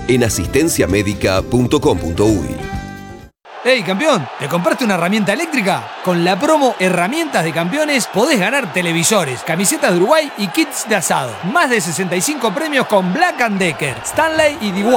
en asistenciamedica.com.uy. ¡Hey, campeón! ¿Te compraste una herramienta eléctrica? Con la promo Herramientas de Campeones podés ganar televisores, camisetas de Uruguay y kits de asado. Más de 65 premios con Black & Decker, Stanley y DeWalt.